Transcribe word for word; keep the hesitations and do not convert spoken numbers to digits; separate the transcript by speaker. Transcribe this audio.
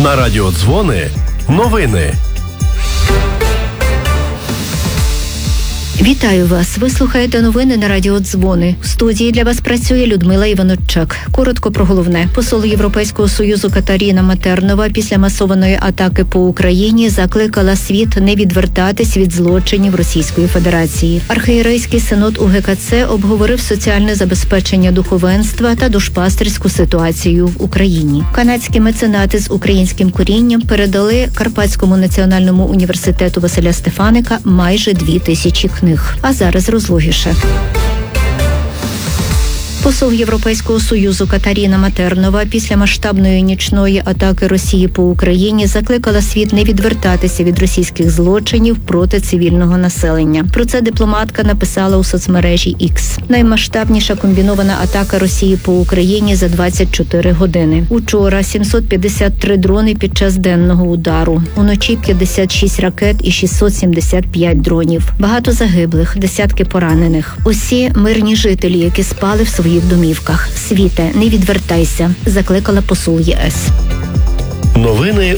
Speaker 1: На радіо Дзвони новини.
Speaker 2: Вітаю вас. Ви слухаєте новини на радіо Дзвони. В студії для вас працює Людмила Іваноччак. Коротко про головне. Посол Європейського Союзу Катаріна Матернова після масованої атаки по Україні закликала світ не відвертатись від злочинів Російської Федерації. Архієрейський синод УГКЦ обговорив соціальне забезпечення духовенства та душпастерську ситуацію в Україні. Канадські меценати з українським корінням передали Карпатському національному університету Василя Стефаника майже дві тисячі книг. А зараз розлогіше. Посол Європейського Союзу Катаріна Матернова після масштабної нічної атаки Росії по Україні закликала світ не відвертатися від російських злочинів проти цивільного населення. Про це дипломатка написала у соцмережі X. Наймасштабніша комбінована атака Росії по Україні за двадцять чотири години. Учора сімсот п'ятдесят три дрони під час денного удару. Уночі п'ятдесят шість ракет і шістсот сімдесят п'ять дронів. Багато загиблих, десятки поранених. Усі мирні жителі, які спали в своїх в домівках. Світе, не відвертайся, закликала посол ЄС.
Speaker 1: Новини